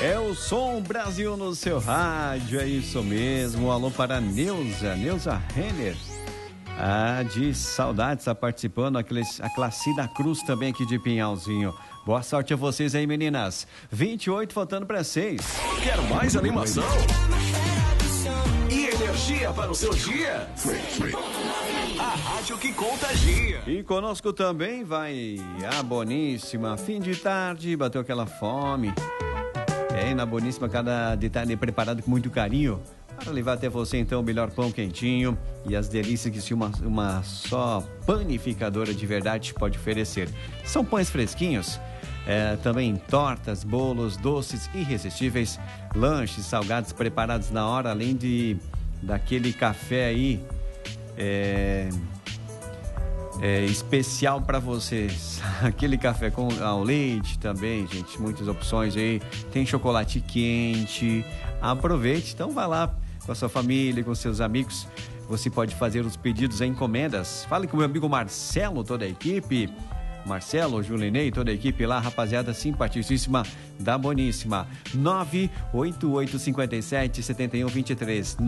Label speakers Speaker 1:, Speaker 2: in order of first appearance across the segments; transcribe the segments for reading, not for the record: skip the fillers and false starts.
Speaker 1: É o Som Brasil no seu rádio, é isso mesmo. Alô para Neuza Renner. De saudades, está participando. A Clacida Cruz também aqui de Pinhalzinho. Boa sorte a vocês aí, meninas. 28 faltando para 6.
Speaker 2: Quer mais animação? E energia para o seu dia? A rádio que contagia.
Speaker 1: E conosco também vai a Boníssima. Fim de tarde, bateu aquela fome. Na Boníssima, cada detalhe preparado com muito carinho para levar até você, então, o melhor pão quentinho e as delícias que uma só panificadora de verdade pode oferecer. São pães fresquinhos, também tortas, bolos, doces irresistíveis, lanches, salgados preparados na hora, além daquele café aí especial para vocês. Aquele café ao leite também, gente, muitas opções aí. Tem chocolate quente. Aproveite, então vai lá com a sua família, com seus amigos. Você pode fazer os pedidos em encomendas. Fale com o meu amigo Marcelo, toda a equipe. Marcelo, Julinei, toda a equipe lá, rapaziada simpaticíssima da Boníssima. 98857-7123.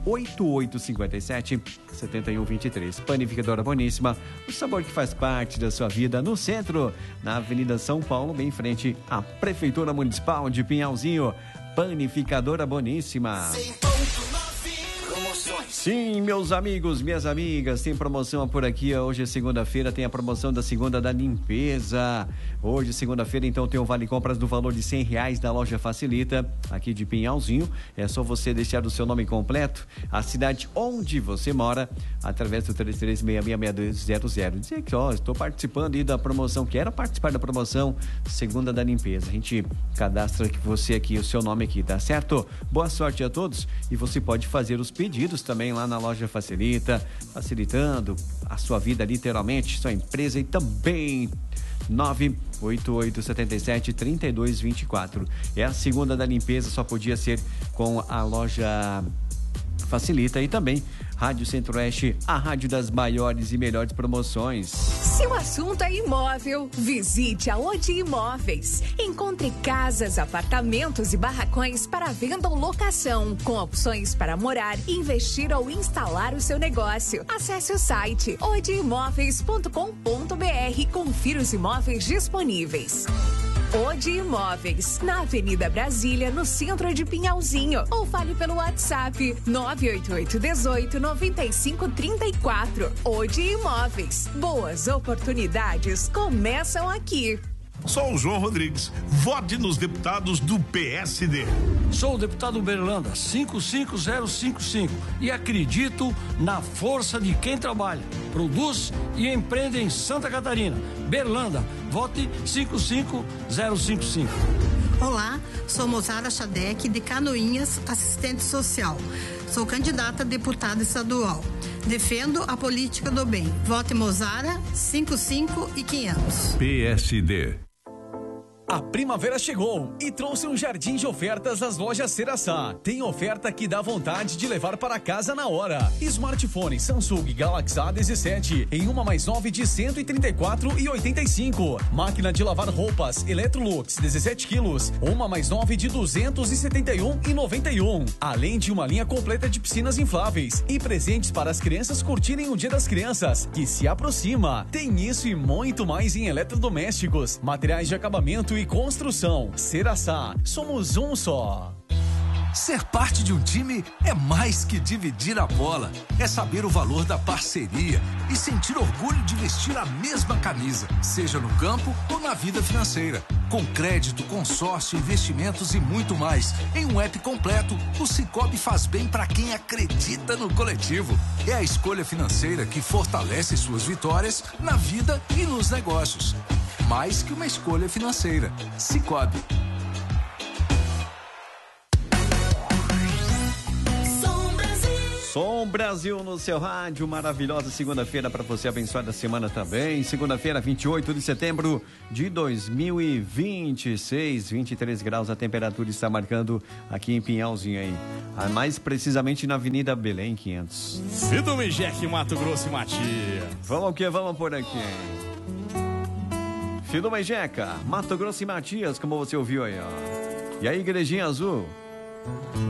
Speaker 1: 98857-7123. Panificadora Boníssima, o sabor que faz parte da sua vida, no centro, na Avenida São Paulo, bem em frente à Prefeitura Municipal de Pinhalzinho. Panificadora Boníssima. Sim, meus amigos, minhas amigas, tem promoção por aqui. Hoje é segunda-feira, tem a promoção da segunda da limpeza. Hoje, segunda-feira, então, tem um vale compras no valor de R$100 da loja Facilita, aqui de Pinhalzinho. É só você deixar o seu nome completo, a cidade onde você mora, através do 33666200. Dizer que, estou participando aí da promoção, quero participar da promoção segunda da limpeza. A gente cadastra você aqui, o seu nome aqui, tá certo? Boa sorte a todos e você pode fazer os pedidos também lá na loja Facilita, facilitando a sua vida literalmente, sua empresa e também 98877-3224. É a segunda da limpeza, só podia ser com a loja Facilita e também Rádio Centro-Oeste, a rádio das maiores e melhores promoções.
Speaker 3: Se o assunto é imóvel, visite a Odi Imóveis. Encontre casas, apartamentos e barracões para venda ou locação, com opções para morar, investir ou instalar o seu negócio. Acesse o site odiimóveis.com.br e confira os imóveis disponíveis. Odi Imóveis, na Avenida Brasília, no centro de Pinhalzinho. Ou fale pelo WhatsApp 98818-9534. Odi Imóveis. Boas oportunidades começam aqui.
Speaker 4: Sou o João Rodrigues. Vote nos deputados do PSD.
Speaker 5: Sou o deputado Berlanda, 55055, e acredito na força de quem trabalha, produz e empreende em Santa Catarina. Berlanda, vote 55055.
Speaker 6: Olá, sou Mozara Chadec, de Canoinhas, assistente social. Sou candidata a deputada estadual. Defendo a política do bem. Vote Mozara 55500.
Speaker 4: PSD.
Speaker 7: A primavera chegou e trouxe um jardim de ofertas das lojas Ceraçá. Tem oferta que dá vontade de levar para casa na hora. Smartphone Samsung Galaxy A17 em 1+9 de 134,85. Máquina de lavar roupas Electrolux 17 quilos, 1+9 de 271,91. Além de uma linha completa de piscinas infláveis e presentes para as crianças curtirem o Dia das Crianças, que se aproxima. Tem isso e muito mais em eletrodomésticos, materiais de acabamento e construção. Ceraçá, somos um só.
Speaker 8: Ser parte de um time é mais que dividir a bola. É saber o valor da parceria e sentir orgulho de vestir a mesma camisa, seja no campo ou na vida financeira. Com crédito, consórcio, investimentos e muito mais. Em um app completo, o Sicoob faz bem para quem acredita no coletivo. É a escolha financeira que fortalece suas vitórias na vida e nos negócios. Mais que uma escolha financeira. Sicoob.
Speaker 1: Som Brasil no seu rádio, maravilhosa segunda-feira para você, abençoada semana também. Segunda-feira, 28 de setembro de 2026, 23 graus a temperatura está marcando aqui em Pinhalzinho aí. Mais precisamente na Avenida Belém 500.
Speaker 9: Cido Mijec, Mato Grosso e Matias.
Speaker 1: Vamos o que? Vamos por aqui. Cido Mijec, Mato Grosso e Matias, como você ouviu aí, ó. E aí, Igrejinha Azul?